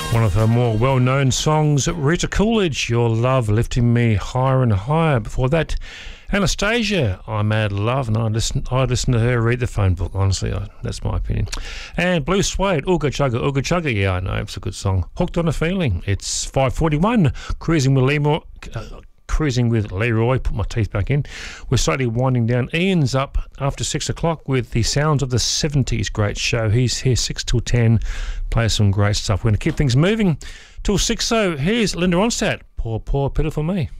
One of her more well-known songs, Rita Coolidge, Your Love Lifting Me Higher and Higher. Before that, Anastasia, I'm Mad Love, and I listen to her read the phone book, honestly. That's my opinion. And Blue Suede, Ooga Chugga, yeah, I know, it's a good song. Hooked on a Feeling. It's 5:41, Cruising with Leroy, put my teeth back in. We're slowly winding down. Ian's up after 6 o'clock with the sounds of the 70s. Great show. He's here 6 till 10, plays some great stuff. We're going to keep things moving till 6. So here's Linda Ronstadt. Poor, poor, pitiful me.